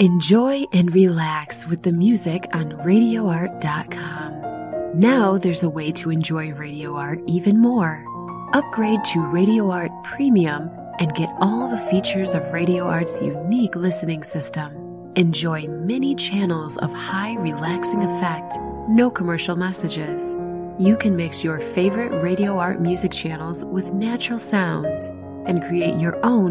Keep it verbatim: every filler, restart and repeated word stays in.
Enjoy and relax with the music on radio art dot com. Now there's a way to enjoy Radio Art even more. Upgrade to Radio Art Premium and get all the features of Radio Art's unique listening system. Enjoy many channels of high relaxing effect, no commercial messages. You can mix your favorite Radio Art music channels with natural sounds and create your own